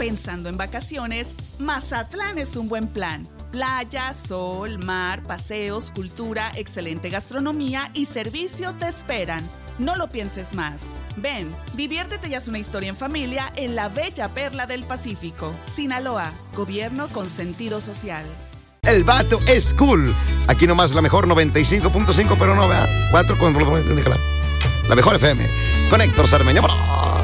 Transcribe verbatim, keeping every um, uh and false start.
Pensando en vacaciones, Mazatlán es un buen plan. Playa, sol, mar, paseos, cultura, excelente gastronomía y servicio te esperan. No lo pienses más. Ven, diviértete y haz una historia en familia en la bella perla del Pacífico. Sinaloa, gobierno con sentido social. El vato es cool. Aquí nomás la mejor noventa y cinco punto cinco, pero no, vea. cuatro con la mejor F M. Con Héctor Sarmeño.